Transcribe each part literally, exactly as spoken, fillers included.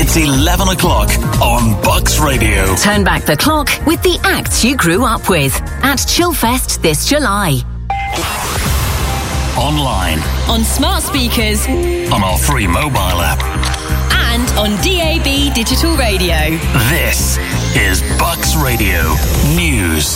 It's eleven o'clock on Bucks Radio. Turn back the clock with the acts you grew up with at Chillfest this July. Online. On smart speakers. On our free mobile app. And on D A B digital radio. This is Bucks Radio News.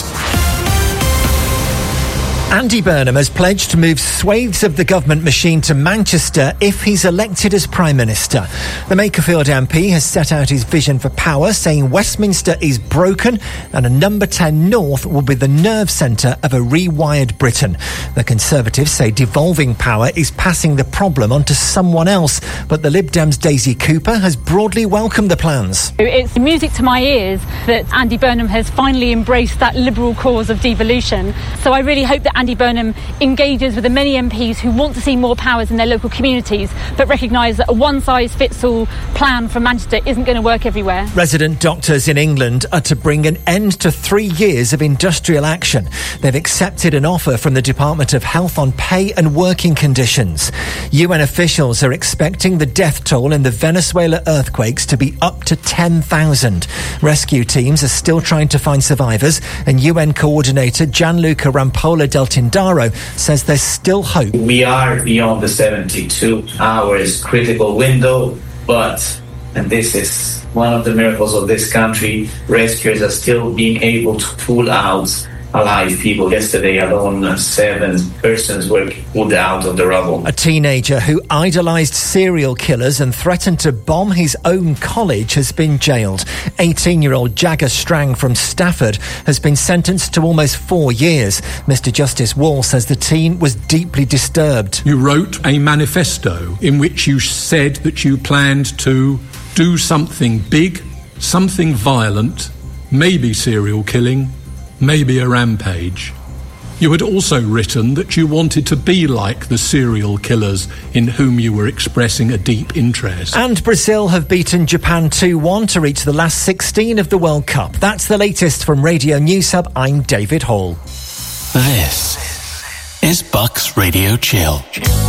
Andy Burnham has pledged to move swathes of the government machine to Manchester if he's elected as Prime Minister. The Makerfield M P has set out his vision for power, saying Westminster is broken and a number ten North will be the nerve centre of a rewired Britain. The Conservatives say devolving power is passing the problem on to someone else, but the Lib Dems' Daisy Cooper has broadly welcomed the plans. It's music to my ears that Andy Burnham has finally embraced that liberal cause of devolution. So I really hope that Andy Burnham engages with the many M Ps who want to see more powers in their local communities, but recognise that a one-size-fits-all plan for Manchester isn't going to work everywhere. Resident doctors in England are to bring an end to three years of industrial action. They've accepted an offer from the Department of Health on pay and working conditions. U N officials are expecting the death toll in the Venezuela earthquakes to be up to ten thousand. Rescue teams are still trying to find survivors, and U N coordinator Gianluca Rampolla del Tindaro says there's still hope. We are beyond the seventy-two hours critical window, but, and this is one of the miracles of this country, rescuers are still being able to pull out alive people. Yesterday alone, seven persons were pulled out of the rubble. A teenager who idolised serial killers and threatened to bomb his own college has been jailed. eighteen-year-old Jagger Strang from Stafford has been sentenced to almost four years. Mister Justice Wall says the teen was deeply disturbed. You wrote a manifesto in which you said that you planned to do something big, something violent, maybe serial killing, maybe a rampage. You had also written that you wanted to be like the serial killers in whom you were expressing a deep interest. And Brazil have beaten Japan two one to reach the last sixteen of the World Cup. That's the latest from Radio News Hub. I'm David Hall. This is Bucks Radio Chill.